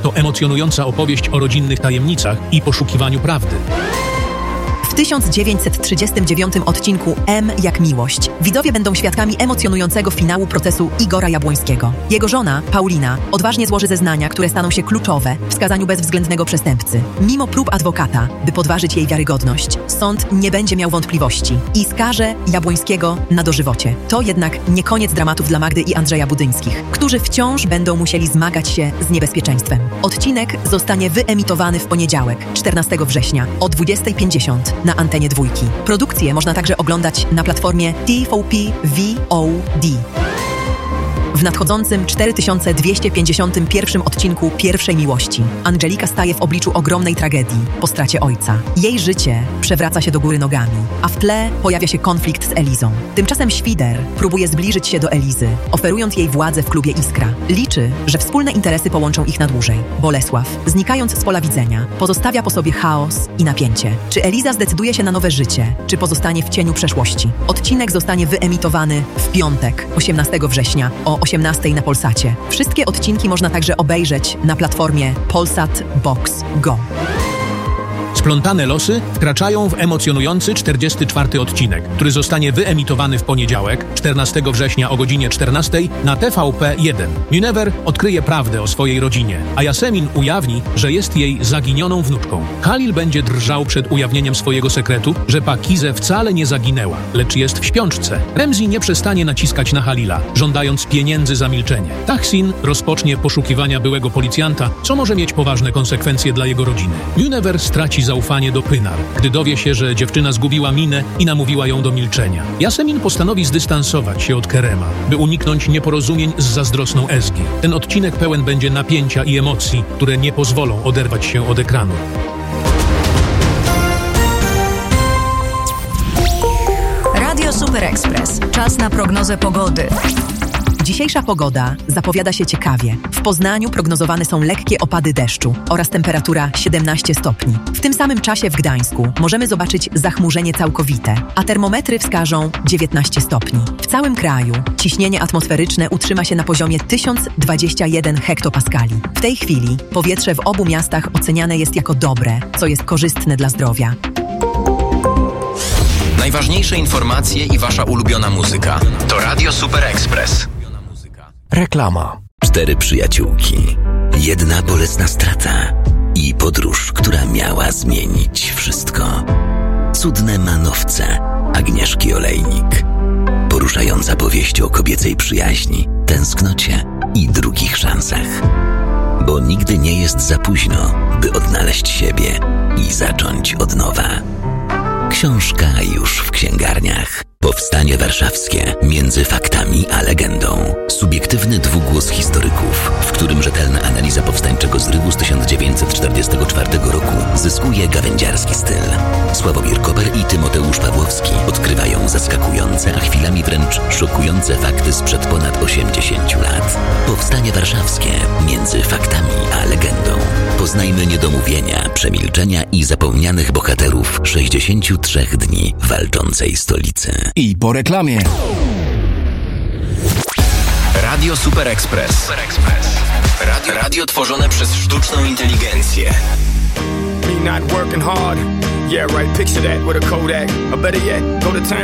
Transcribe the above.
To emocjonująca opowieść o rodzinnych tajemnicach i poszukiwaniu prawdy. W 1939 odcinku M jak miłość widzowie będą świadkami emocjonującego finału procesu Igora Jabłońskiego. Jego żona, Paulina, odważnie złoży zeznania, które staną się kluczowe w skazaniu bezwzględnego przestępcy. Mimo prób adwokata, by podważyć jej wiarygodność, sąd nie będzie miał wątpliwości i skaże Jabłońskiego na dożywocie. To jednak nie koniec dramatów dla Magdy i Andrzeja Budyńskich, którzy wciąż będą musieli zmagać się z niebezpieczeństwem. Odcinek zostanie wyemitowany w poniedziałek, 14 września o 20:50 na antenie Dwójki. Produkcję można także oglądać na platformie TVP VOD. W nadchodzącym 4251 odcinku Pierwszej Miłości Angelika staje w obliczu ogromnej tragedii po stracie ojca. Jej życie przewraca się do góry nogami, a w tle pojawia się konflikt z Elizą. Tymczasem Świder próbuje zbliżyć się do Elizy, oferując jej władzę w klubie Iskra. Liczy, że wspólne interesy połączą ich na dłużej. Bolesław, znikając z pola widzenia, pozostawia po sobie chaos i napięcie. Czy Eliza zdecyduje się na nowe życie, czy pozostanie w cieniu przeszłości? Odcinek zostanie wyemitowany w piątek, 18 września o 18 na Polsacie. Wszystkie odcinki można także obejrzeć na platformie Polsat Box Go. Splątane losy wkraczają w emocjonujący 44. odcinek, który zostanie wyemitowany w poniedziałek, 14 września o godzinie 14 na TVP1. Münevver odkryje prawdę o swojej rodzinie, a Yasemin ujawni, że jest jej zaginioną wnuczką. Khalil będzie drżał przed ujawnieniem swojego sekretu, że Pakize wcale nie zaginęła, lecz jest w śpiączce. Remzi nie przestanie naciskać na Halila, żądając pieniędzy za milczenie. Tahsin rozpocznie poszukiwania byłego policjanta, co może mieć poważne konsekwencje dla jego rodziny. Münevver straci zaufanie do Pynar, gdy dowie się, że dziewczyna zgubiła minę i namówiła ją do milczenia. Yasemin postanowi zdystansować się od Kerema, by uniknąć nieporozumień z zazdrosną Ezgi. Ten odcinek pełen będzie napięcia i emocji, które nie pozwolą oderwać się od ekranu. Radio Super Express. Czas na prognozę pogody. Dzisiejsza pogoda zapowiada się ciekawie. W Poznaniu prognozowane są lekkie opady deszczu oraz temperatura 17 stopni. W tym samym czasie w Gdańsku możemy zobaczyć zachmurzenie całkowite, a termometry wskażą 19 stopni. W całym kraju ciśnienie atmosferyczne utrzyma się na poziomie 1021 hektopaskali. W tej chwili powietrze w obu miastach oceniane jest jako dobre, co jest korzystne dla zdrowia. Najważniejsze informacje i wasza ulubiona muzyka to Radio Super Express. Reklama. 4 przyjaciółki, 1 bolesna strata i podróż, która miała zmienić wszystko. Cudne manowce Agnieszki Olejnik. Poruszająca powieść o kobiecej przyjaźni, tęsknocie i drugich szansach. Bo nigdy nie jest za późno, by odnaleźć siebie i zacząć od nowa. Książka już w księgarniach. Powstanie warszawskie między faktami a legendą. Subiektywny dwugłos historyków, w którym rzetelna analiza powstańczego zrywu z 1944 roku zyskuje gawędziarski styl. Sławomir Koper i Tymoteusz Pawłowski odkrywają zaskakujące, a chwilami wręcz szokujące fakty sprzed ponad 80 lat. Powstanie warszawskie między faktami a legendą. Poznajmy niedomówienia, przemilczenia i zapomnianych bohaterów 63 dni walczącej stolicy. I po reklamie. Radio Super Express. Radio tworzone przez sztuczną inteligencję. Me not working hard. Yeah, right. Picture that with a Kodak. Or better yet, go to town.